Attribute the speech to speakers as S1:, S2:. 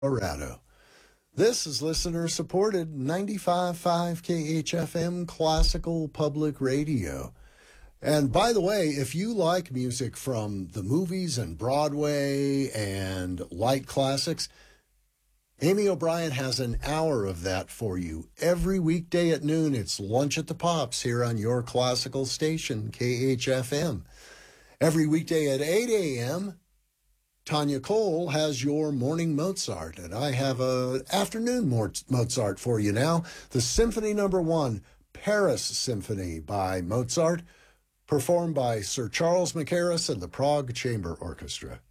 S1: Colorado. This is listener-supported 95.5 KHFM Classical Public Radio. And by the way, if you like music from the movies and Broadway and light classics, Amy O'Brien has an hour of that for you. Every weekday at noon, it's Lunch at the Pops here on your classical station, KHFM. Every weekday at 8 a.m., Tanya Cole has your Morning Mozart, and I have an afternoon Mozart for you now. The Symphony No. 1, Paris Symphony by Mozart, performed by Sir Charles Mackerras and the Prague Chamber Orchestra.